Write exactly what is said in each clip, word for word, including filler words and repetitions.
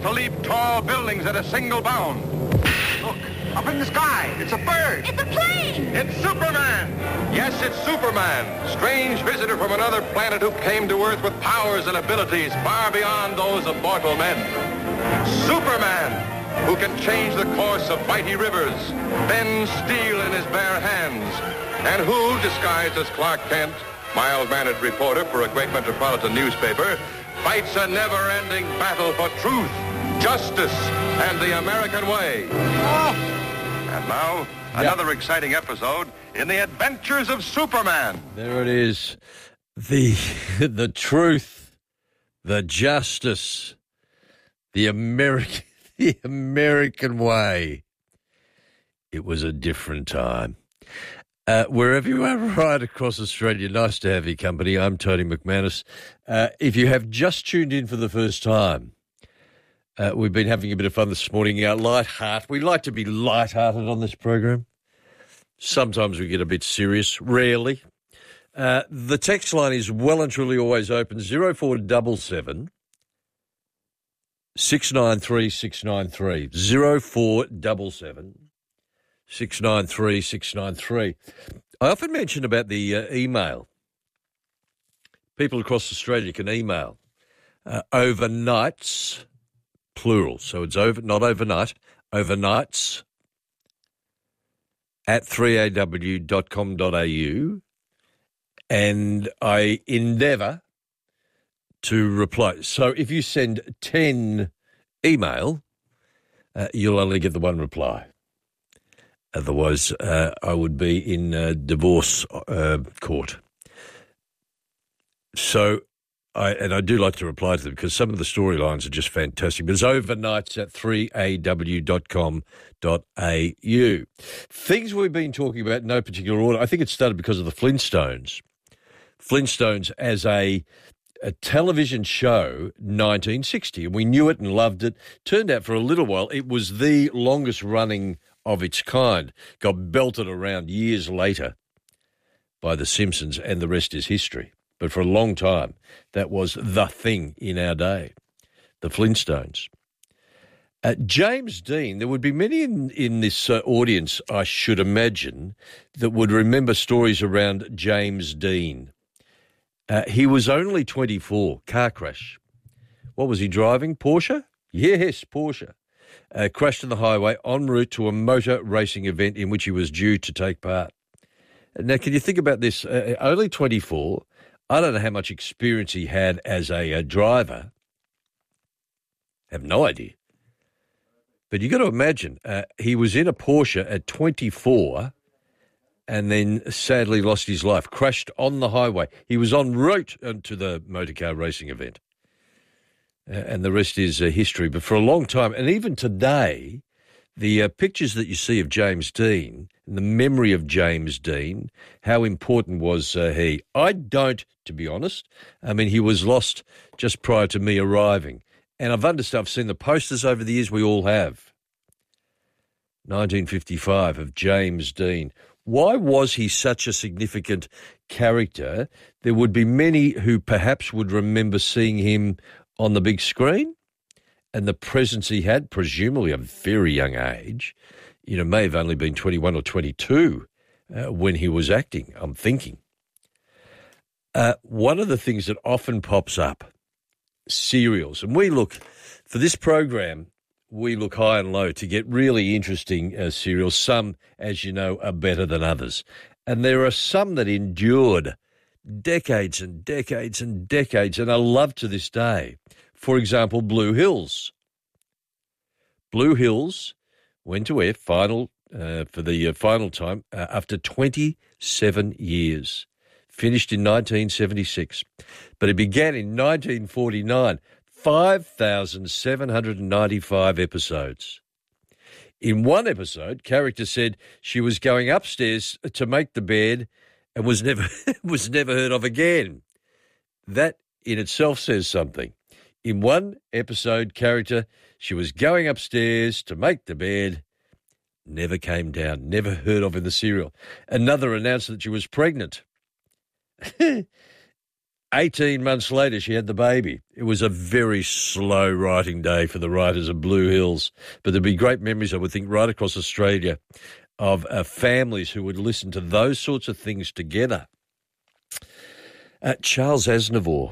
to leap tall buildings at a single bound. Look, up in the sky, it's a bird. It's a plane. It's Superman. Yes, it's Superman, strange visitor from another planet who came to Earth with powers and abilities far beyond those of mortal men. Superman, who can change the course of mighty rivers, bend steel in his bare hands, and who, disguised as Clark Kent, mild-mannered reporter for a great metropolitan newspaper, fights a never-ending battle for truth, justice, and the American way. Oh. And now, another yep. exciting episode in the adventures of Superman. There it is. The, the truth, the justice, the American, the American way. It was a different time. Uh, wherever you are right across Australia, nice to have your company. I'm Tony McManus. Uh, if you have just tuned in for the first time, uh, we've been having a bit of fun this morning. Our light heart. We like to be light-hearted on this program. Sometimes we get a bit serious, rarely. Uh, the text line is well and truly always open, zero four seven seven, six nine three, six nine three, zero four seven seven. six nine three, six nine three. I often mention about the uh, email. People across Australia can email uh, overnights, plural, so it's over, not overnight, overnights at three a w dot com dot a u, and I endeavour to reply. So if you send ten email, uh, you'll only get the one reply. Otherwise, uh, I would be in uh, divorce uh, court. So, I and I do like to reply to them because some of the storylines are just fantastic. But it's overnights at three a w dot com dot a u. Things we've been talking about in no particular order. I think it started because of the Flintstones. Flintstones as a, a television show, nineteen sixty. And we knew it and loved it. Turned out for a little while, it was the longest running of its kind, got belted around years later by The Simpsons, and the rest is history. But for a long time, that was the thing in our day, the Flintstones. Uh, James Dean, there would be many in, in this uh, audience, I should imagine, that would remember stories around James Dean. Uh, he was only twenty-four, car crash. What was he driving, Porsche? Yes, Porsche. Uh, crashed on the highway en route to a motor racing event in which he was due to take part. Now, can you think about this? Uh, only twenty-four. I don't know how much experience he had as a, a driver. I have no idea. But you've got to imagine, uh, he was in a Porsche at twenty-four and then sadly lost his life, crashed on the highway. He was en route to the motorcar racing event. Uh, and the rest is uh, history. But for a long time, and even today, the uh, pictures that you see of James Dean, and the memory of James Dean, how important was uh, he? I don't, to be honest. I mean, he was lost just prior to me arriving. And I've understood, I've seen the posters over the years, we all have. nineteen fifty-five of James Dean. Why was he such a significant character? There would be many who perhaps would remember seeing him on the big screen, and the presence he had, presumably a very young age, you know, may have only been twenty-one or twenty-two uh, when he was acting, I'm thinking. Uh, one of the things that often pops up, serials, and we look, for this program, we look high and low to get really interesting uh, serials. Some, as you know, are better than others. And there are some that endured decades and decades and decades, and are loved to this day. For example, Blue Hills. Blue Hills went to air final uh, for the uh, final time uh, after twenty-seven years. Finished in nineteen seventy-six, but it began in nineteen forty-nine. five thousand seven hundred ninety-five episodes. In one episode, character said she was going upstairs to make the bed and was never was never heard of again. That in itself says something. In one episode, character, she was going upstairs to make the bed, never came down, never heard of in the serial. Another announced that she was pregnant. eighteen months later, she had the baby. It was a very slow writing day for the writers of Blue Hills, but there'd be great memories, I would think, right across Australia of uh, families who would listen to those sorts of things together. Uh, Charles Aznavour,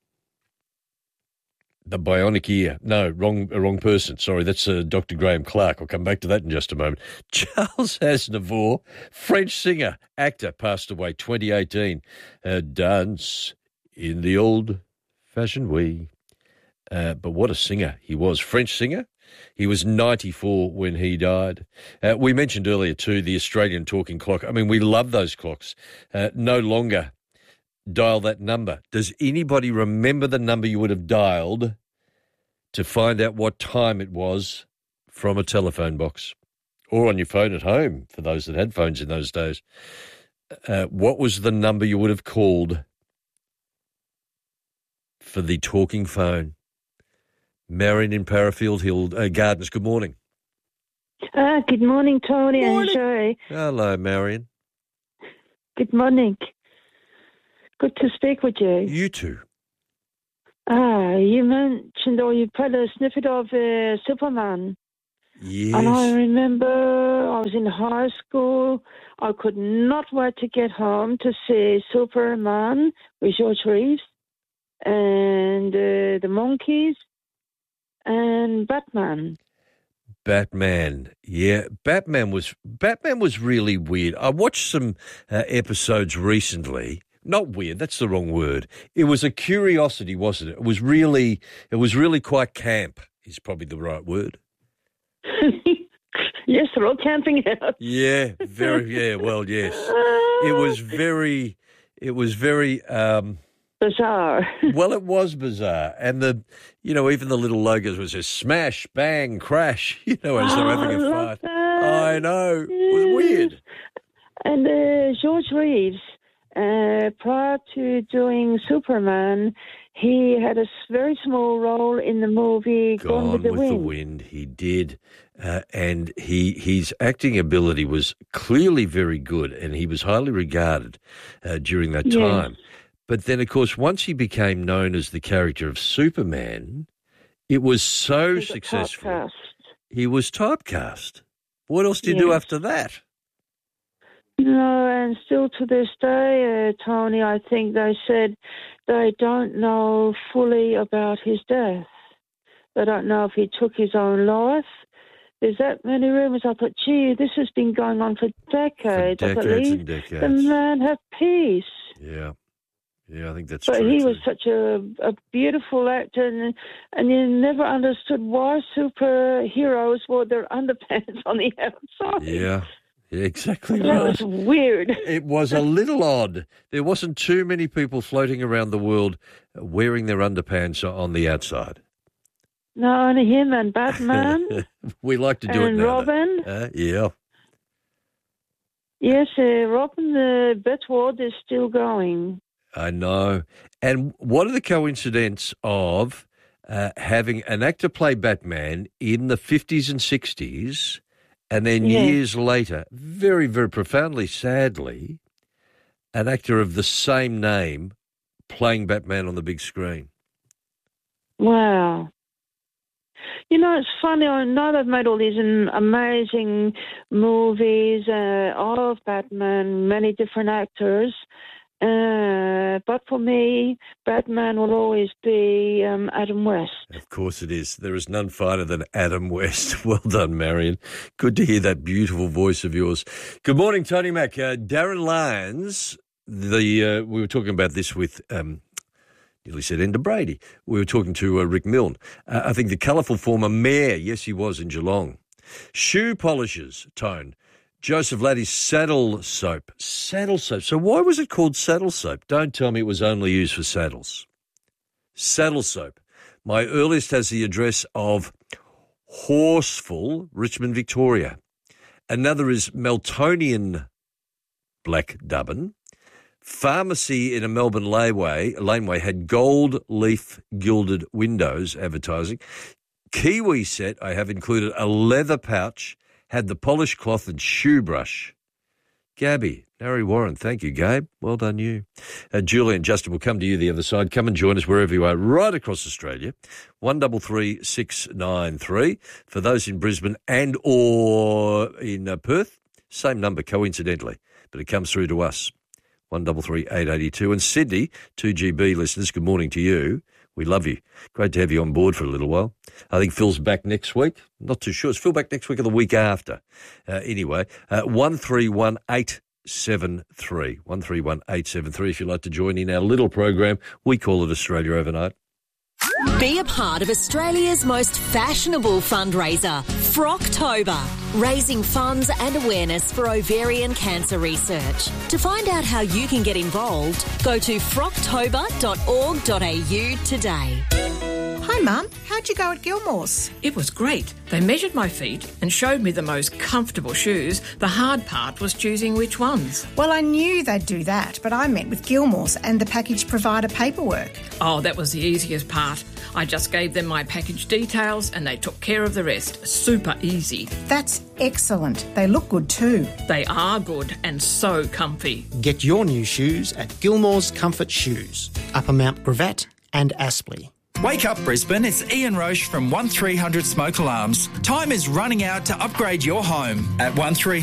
the bionic ear. No, wrong wrong person. Sorry, that's uh, Doctor Graham Clark. I'll come back to that in just a moment. Charles Aznavour, French singer, actor, passed away twenty eighteen. Uh, dance in the old-fashioned way. Uh, but what a singer he was. French singer. He was ninety-four when he died. Uh, we mentioned earlier, too, the Australian talking clock. I mean, we love those clocks. Uh, no longer dial that number. Does anybody remember the number you would have dialed to find out what time it was from a telephone box or on your phone at home, for those that had phones in those days? Uh, what was the number you would have called for the talking phone? Marion in Parafield Hill uh, Gardens, good morning. Uh, good morning, Tony Morning. and Sherry. Hello, Marion. Good morning. Good to speak with you. You too. Ah, you mentioned or you played a snippet of uh, Superman. Yes. And I remember I was in high school. I could not wait to get home to see Superman with George Reeves and uh, the Monkees and Batman. Batman, yeah, Batman was Batman was really weird. I watched some uh, episodes recently. Not weird, that's the wrong word. It was a curiosity, wasn't it? It was really, it was really quite camp. Is probably the right word. Yes, they're all camping out. Yeah, very. Yeah, well, yes. It was very. It was very. Um, Bizarre. Well, it was bizarre. And the, you know, even the little logos was just smash, bang, crash, you know, as they're Oh, having a I fight. love that. I know. It was weird. And uh, George Reeves, uh, prior to doing Superman, he had a s- very small role in the movie Gone, Gone with the with Wind. the Wind. He did. Uh, and he his acting ability was clearly very good, and he was highly regarded uh, during that Yes. time. But then, of course, once he became known as the character of Superman, it was so He got successful. typecast. He was typecast. What else do you do Yes. after that? No, and still to this day, uh, Tony, I think they said they don't know fully about his death. They don't know if he took his own life. There's that many rumours. I thought, gee, this has been going on for decades. For I decades believe and decades. the man have peace. Yeah. Yeah, I think that's But true. he too. was such a, a beautiful actor, and, and you never understood why superheroes wore their underpants on the outside. Yeah, yeah, exactly That right. was weird. It was a little odd. There wasn't too many people floating around the world wearing their underpants on the outside. No, only him and Batman We like to do it and now. though. Robin. Uh, yeah. Yes, uh, Robin the Batward is still going. I know. And what are the coincidence of uh, having an actor play Batman in the fifties and sixties, and then Yeah. years later, very, very profoundly, sadly, an actor of the same name playing Batman on the big screen? Wow. You know, it's funny. I know they've made all these am- amazing movies uh, of Batman, many different actors. Uh, but for me, Batman will always be um, Adam West. Of course it is. There is none finer than Adam West. Well done, Marion. Good to hear that beautiful voice of yours. Good morning, Tony Mac. Uh, Darren Lyons, the uh, we were talking about this with... Um, nearly said Enda Brady. We were talking to uh, Rick Milne. Uh, I think the colourful former mayor, yes, he was in Geelong. Shoe polishers, Tone. Joseph Laddie's saddle soap. Saddle soap. So why was it called saddle soap? Don't tell me it was only used for saddles. Saddle soap. My earliest has the address of Horseful, Richmond, Victoria. Another is Meltonian Black Dubbin. Pharmacy in a Melbourne laneway, laneway had gold leaf gilded windows advertising. Kiwi set, I have included a leather pouch, had the polished cloth and shoe brush. Gabby, Harry Warren. Thank you, Gabe. Well done, you. Uh, Julie and Justin will come to you the other side. Come and join us wherever you are, right across Australia. one three three six nine three. For those in Brisbane and or in uh, Perth, same number, coincidentally, but it comes through to us. one three three eight eight two. And Sydney, two G B listeners, good morning to you. We love you. Great to have you on board for a little while. I think Phil's back next week. Not too sure. Is Phil back next week or the week after? Uh, anyway, uh, one three one eight seven three. one three one eight seven three if you'd like to join in our little program. We call it Australia Overnight. Be a part of Australia's most fashionable fundraiser, Frocktober, raising funds and awareness for ovarian cancer research. To find out how you can get involved, go to frocktober dot org dot a u today. Hi, Mum. How'd you go at Gilmore's? It was great. They measured my feet and showed me the most comfortable shoes. The hard part was choosing which ones. Well, I knew they'd do that, but I met with Gilmore's and the package provider paperwork. Oh, that was the easiest part. I just gave them my package details and they took care of the rest. Super easy. That's excellent. They look good too. They are good and so comfy. Get your new shoes at Gilmore's Comfort Shoes, Upper Mount Gravatt and Aspley. Wake up, Brisbane. It's Ian Roche from one three hundred Smoke Alarms. Time is running out to upgrade your home. At one three